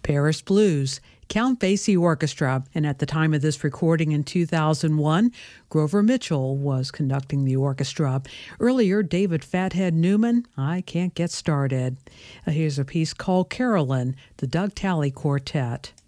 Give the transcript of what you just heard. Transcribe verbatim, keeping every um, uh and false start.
Paris Blues, Count Basie Orchestra, and at the time of this recording in two thousand one, Grover Mitchell was conducting the orchestra. Earlier, David Fathead Newman, I Can't Get Started. Uh, here's a piece called Carolyn, the Doug Talley Quartet.